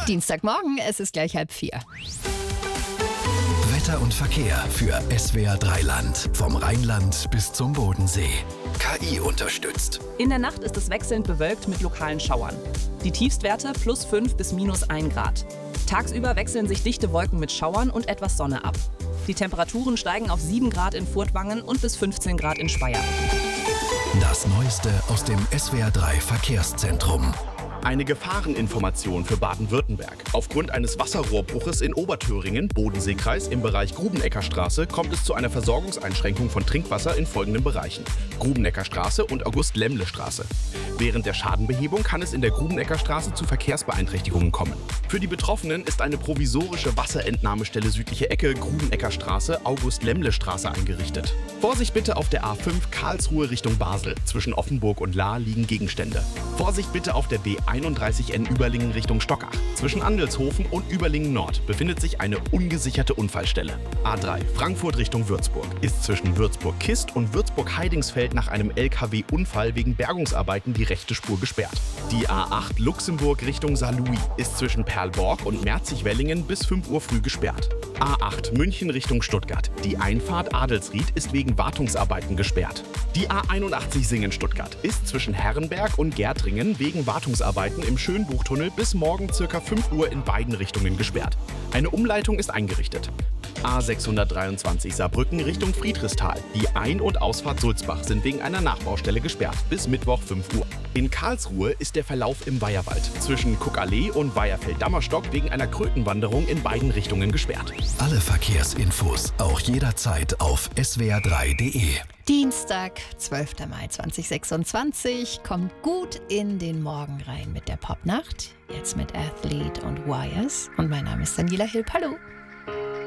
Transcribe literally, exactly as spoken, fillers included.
Dienstagmorgen, es ist gleich halb vier. Wetter und Verkehr für S W R drei Land. Vom Rheinland bis zum Bodensee. K I unterstützt. In der Nacht ist es wechselnd bewölkt mit lokalen Schauern. Die Tiefstwerte plus fünf bis minus ein Grad. Tagsüber wechseln sich dichte Wolken mit Schauern und etwas Sonne ab. Die Temperaturen steigen auf sieben Grad in Furtwangen und bis fünfzehn Grad in Speyer. Das Neueste aus dem S W R drei Verkehrszentrum. Eine Gefahreninformation für Baden-Württemberg. Aufgrund eines Wasserrohrbruches in Oberthöringen, Bodenseekreis, im Bereich Grubeneckerstraße kommt es zu einer Versorgungseinschränkung von Trinkwasser in folgenden Bereichen: Grubeneckerstraße und August-Lemmle-Straße. Während der Schadenbehebung kann es in der Grubeneckerstraße zu Verkehrsbeeinträchtigungen kommen. Für die Betroffenen ist eine provisorische Wasserentnahmestelle südliche Ecke Grubeneckerstraße, August-Lemmle-Straße eingerichtet. Vorsicht bitte auf der A fünf Karlsruhe Richtung Basel. Zwischen Offenburg und Lahr liegen Gegenstände. Vorsicht bitte auf der B einunddreißig N Überlingen Richtung Stockach. Zwischen Andelshofen und Überlingen Nord befindet sich eine ungesicherte Unfallstelle. A drei Frankfurt Richtung Würzburg ist zwischen Würzburg-Kist und Würzburg-Heidingsfeld nach einem L K W-Unfall wegen Bergungsarbeiten die rechte Spur gesperrt. Die A acht Luxemburg Richtung Saarlouis ist zwischen Perlborg und Merzig-Wellingen bis fünf Uhr früh gesperrt. A acht München Richtung Stuttgart. Die Einfahrt Adelsried ist wegen Wartungsarbeiten gesperrt. Die A einundachtzig Singen-Stuttgart ist zwischen Herrenberg und Gärtringen wegen Wartungsarbeiten im Schönbuchtunnel bis morgen ca. fünf Uhr in beiden Richtungen gesperrt. Eine Umleitung ist eingerichtet. A sechshundertdreiundzwanzig Saarbrücken Richtung Friedrichsthal. Die Ein- und Ausfahrt Sulzbach sind wegen einer Nachbaustelle gesperrt bis Mittwoch fünf Uhr. In Karlsruhe ist der Verlauf im Weiherwald zwischen Kuckallee und Weiherfeld-Dammerstock wegen einer Krötenwanderung in beiden Richtungen gesperrt. Alle Verkehrsinfos auch jederzeit auf S W R drei Punkt D E. Dienstag, zwölfter Mai zweitausendsechsundzwanzig. Kommt gut in den Morgen rein mit der Popnacht. Jetzt mit Athlete und Wires. Und mein Name ist Daniela Hilp. Hallo.